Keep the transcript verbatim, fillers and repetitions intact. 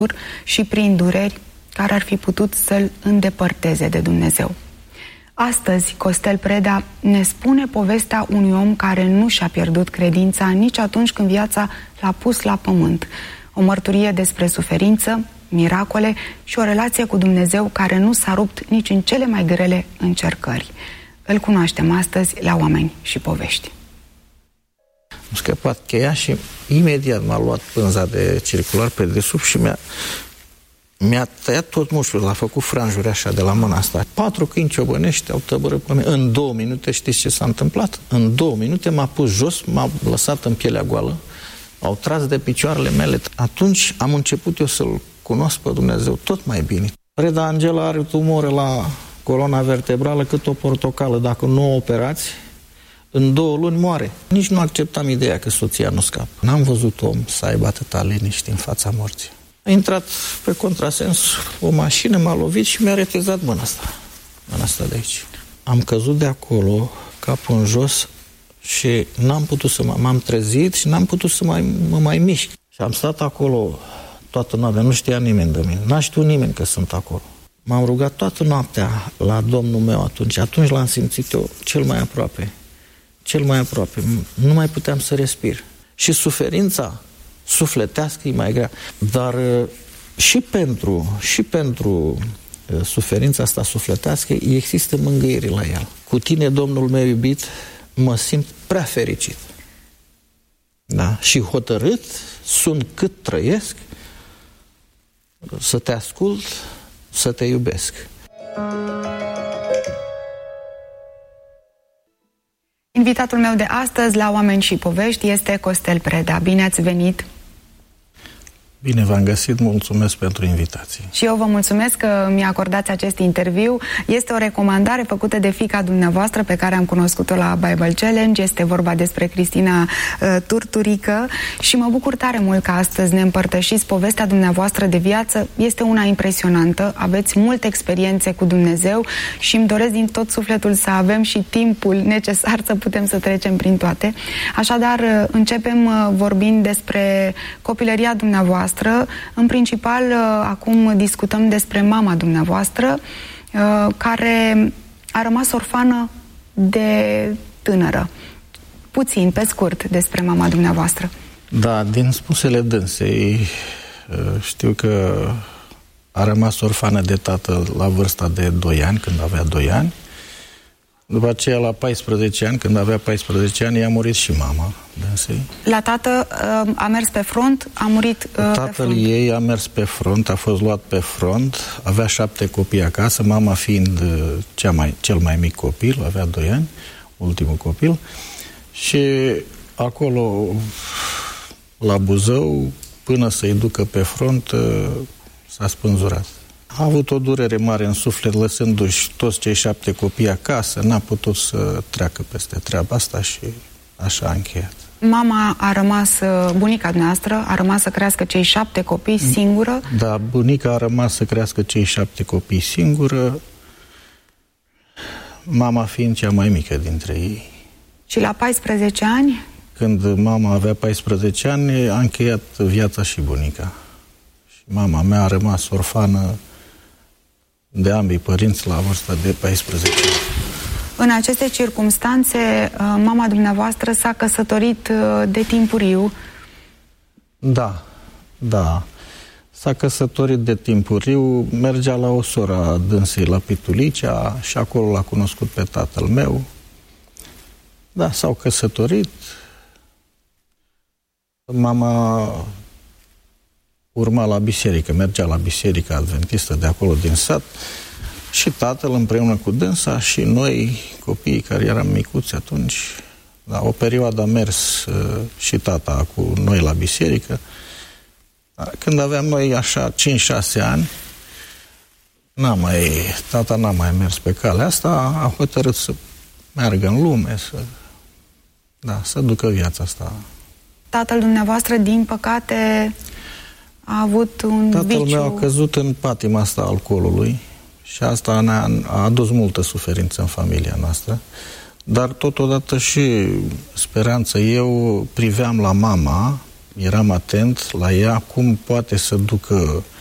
și prin dureri care ar fi putut să-l îndepărteze de Dumnezeu. Astăzi, Costel Preda ne spune povestea unui om care nu și-a pierdut credința nici atunci când viața l-a pus la pământ. O mărturie despre suferință, miracole și o relație cu Dumnezeu care nu s-a rupt nici în cele mai grele încercări. Îl cunoaștem astăzi la Oameni și Povești. Am scăpat cheia și imediat m-a luat pânza de circular pe desubt și mi-a mi-a tăiat tot mușchiul, a făcut franjuri așa de la mâna asta. Patru câini ciobănești au tăbărât pe mine. În două minute știți ce s-a întâmplat? În două minute m-a pus jos, m-a lăsat în pielea goală, au tras de picioarele mele. Atunci am început eu să-L cunosc pe Dumnezeu tot mai bine. Reda Angela are tumoră la coloana vertebrală cât o portocală. Dacă nu o operați, în două luni moare. Nici nu acceptam ideea că soția nu scapă. N-am văzut om să aibă atâta liniște în fața morții. A intrat pe contrasens o mașină, m-a lovit și mi-a retezat mâna asta. Mâna asta de aici. Am căzut de acolo, capul în jos și n-am putut să mă... M-am trezit și n-am putut să mai, mă mai mișc. Și am stat acolo toată noaptea, nu știa nimeni de mine. N-a știut nimeni că sunt acolo. M-am rugat toată noaptea la Domnul meu atunci. Atunci l-am simțit eu cel mai aproape. Cel mai aproape. Nu mai puteam să respir. Și suferința sufletească e mai grea. Dar și pentru, și pentru suferința asta sufletească există mângâiere la el. Cu tine, Domnul meu iubit, mă simt prea fericit. Da? Și hotărât sunt cât trăiesc să te ascult, să te iubesc. Invitatul meu de astăzi la Oameni și Povești este Costel Preda. Bine ați venit! Bine v-am găsit, mulțumesc pentru invitație. Și eu vă mulțumesc că mi-a acordați acest interviu. Este o recomandare făcută de fiica dumneavoastră pe care am cunoscut-o la Bible Challenge. Este vorba despre Cristina uh, Turturică și mă bucur tare mult că astăzi ne împărtășiți povestea dumneavoastră de viață. Este una impresionantă, aveți multe experiențe cu Dumnezeu și îmi doresc din tot sufletul să avem și timpul necesar să putem să trecem prin toate. Așadar, uh, începem uh, vorbind despre copilăria dumneavoastră. În principal, acum discutăm despre mama dumneavoastră, care a rămas orfană de tânără. Puțin, pe scurt, despre mama dumneavoastră. Da, din spusele dânsei, știu că a rămas orfană de tată la vârsta de doi ani, când avea doi ani. După aceea, la paisprezece ani, când avea paisprezece ani, i-a murit și mama dânsei. La tată a mers pe front, a murit uh, Tatăl pe front. ei a mers pe front, a fost luat pe front, avea șapte copii acasă, mama fiind cea mai, cel mai mic copil, avea doi ani, ultimul copil. Și acolo, la Buzău, până să-i ducă pe front, s-a spânzurat. A avut o durere mare în suflet, lăsându-și toți cei șapte copii acasă, n-a putut să treacă peste treaba asta și așa a încheiat. Mama a rămas, bunica noastră, a rămas să crească cei șapte copii singură? Da, bunica a rămas să crească cei șapte copii singură, mama fiind cea mai mică dintre ei. Și la paisprezece ani? Când mama avea paisprezece ani, a încheiat viața și bunica. Și mama mea a rămas orfană de ambii părinți la vârsta de paisprezece ani. În aceste circumstanțe, mama dumneavoastră s-a căsătorit de timpuriu. Da, da. S-a căsătorit de timpuriu, mergea la o soră a dânsei la Pitulicea și acolo l-a cunoscut pe tatăl meu. Da, s-au căsătorit. Mama urma la biserică, mergea la biserica adventistă de acolo din sat și tatăl împreună cu dânsa și noi, copiii care eram micuți atunci, da, o perioadă a mers uh, și tata cu noi la biserică. Când aveam noi așa cinci șase ani, n-a mai, tata n-a mai mers pe calea asta, a hotărât să meargă în lume, să, da, să ducă viața asta. Tatăl dumneavoastră, din păcate, a avut un Tatăl viciu... meu a căzut în patima asta alcoolului și asta ne-a a adus multă suferință în familia noastră, dar totodată și speranță. Eu priveam la mama eram atent la ea, cum poate să ducă